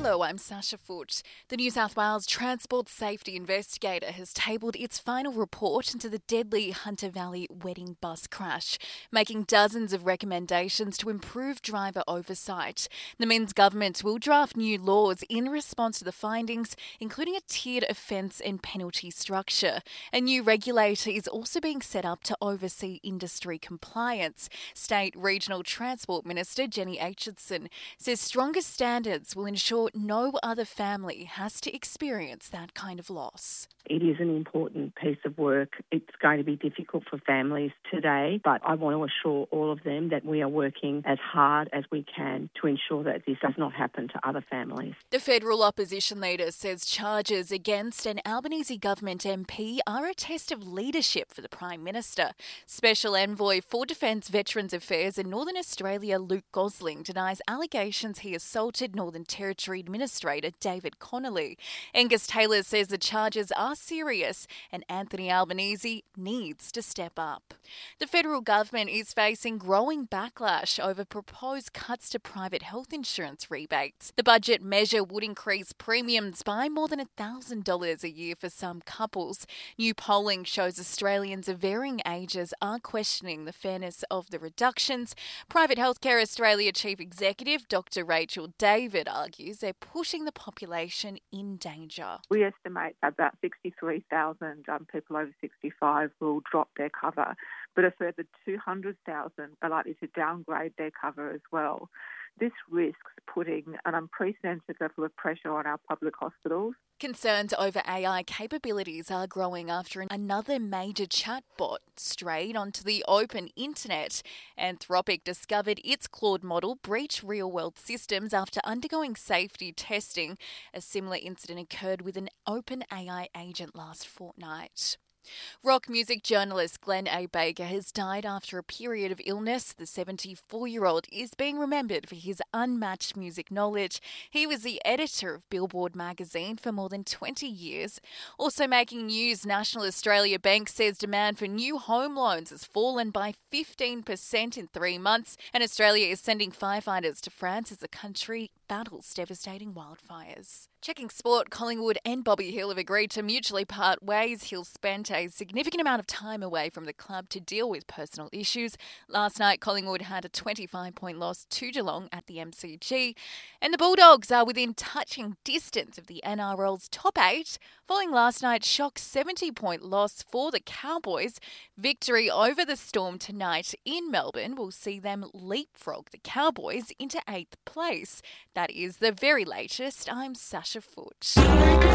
Hello, I'm Sasha Foote. The New South Wales Transport Safety Investigator has tabled its final report into the deadly Hunter Valley wedding bus crash, making dozens of recommendations to improve driver oversight. The Minns government will draft new laws in response to the findings, including a tiered offence and penalty structure. A new regulator is also being set up to oversee industry compliance. State Regional Transport Minister Jenny Aitchison says stronger standards will ensure no other family has to experience that kind of loss. It is an important piece of work. It's going to be difficult for families today, but I want to assure all of them that we are working as hard as we can to ensure that this does not happen to other families. The federal opposition leader says charges against an Albanese government MP are a test of leadership for the Prime Minister. Special Envoy for Defence, Veterans Affairs in Northern Australia, Luke Gosling, denies allegations he assaulted Northern Territory Administrator David Connolly. Angus Taylor says the charges are serious and Anthony Albanese needs to step up. The federal government is facing growing backlash over proposed cuts to private health insurance rebates. The budget measure would increase premiums by more than $1,000 a year for some couples. New polling shows Australians of varying ages are questioning the fairness of the reductions. Private Healthcare Australia Chief Executive Dr. Rachel David argues they're pushing the population in danger. We estimate about 63,000 people over 65 will drop their cover, but a further 200,000 are likely to downgrade their cover as well. This risks putting an unprecedented level of pressure on our public hospitals. Concerns over AI capabilities are growing after another major chatbot strayed onto the open internet. Anthropic discovered its Claude model breached real-world systems after undergoing safety testing. A similar incident occurred with an open AI agent last fortnight. Rock music journalist Glenn A. Baker has died after a period of illness. The 74-year-old is being remembered for his unmatched music knowledge. He was the editor of Billboard magazine for more than 20 years. Also making news, National Australia Bank says demand for new home loans has fallen by 15% in 3 months, and Australia is sending firefighters to France as the country battles devastating wildfires. Checking sport, Collingwood and Bobby Hill have agreed to mutually part ways. Hill spent a significant amount of time away from the club to deal with personal issues. Last night, Collingwood had a 25-point loss to Geelong at the MCG. And the Bulldogs are within touching distance of the NRL's top 8, following last night's shock 70-point loss for the Cowboys. Victory over the Storm tonight in Melbourne will see them leapfrog the Cowboys into 8th place. That is the very latest. I'm Sasha Foote.